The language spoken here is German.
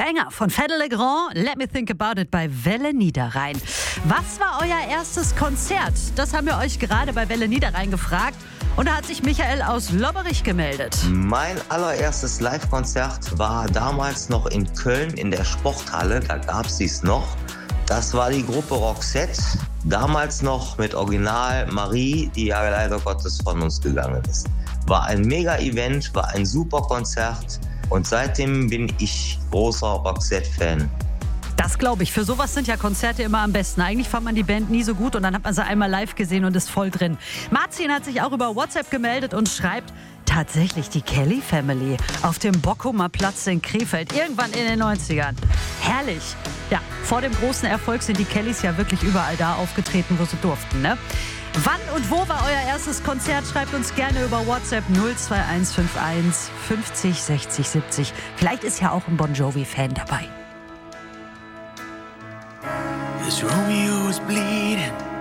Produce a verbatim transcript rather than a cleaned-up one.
Banger von Fedde Le Grand, Let Me Think About It bei Welle Niederrhein. Was war euer erstes Konzert? Das haben wir euch gerade bei Welle Niederrhein gefragt. Und da hat sich Michael aus Lobberich gemeldet. Mein allererstes Live-Konzert war damals noch in Köln in der Sporthalle. Da gab es dies noch. Das war die Gruppe Roxette. Damals noch mit Original Marie, die ja leider Gottes von uns gegangen ist. War ein Mega-Event, war ein super Konzert. Und seitdem bin ich großer Roxette-Fan. Das glaube ich. Für sowas sind ja Konzerte immer am besten. Eigentlich fand man die Band nie so gut und dann hat man sie einmal live gesehen und ist voll drin. Marzin hat sich auch über WhatsApp gemeldet und schreibt, tatsächlich die Kelly Family auf dem Bockumer Platz in Krefeld, irgendwann in den neunzigern. Herrlich. Ja, vor dem großen Erfolg sind die Kellys ja wirklich überall da aufgetreten, wo sie durften, ne? Wann und wo war euer erstes Konzert? Schreibt uns gerne über WhatsApp null zwei eins fünf eins fünfzig sechzig siebzig. Vielleicht ist ja auch ein Bon Jovi-Fan dabei. This Romeo is bleeding.